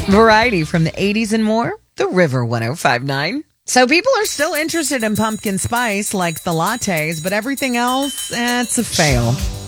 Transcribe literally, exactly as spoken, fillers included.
Variety from the eighties and more, The River one oh five point nine. So people are still interested in pumpkin spice like the lattes, but everything else, eh, it's a fail.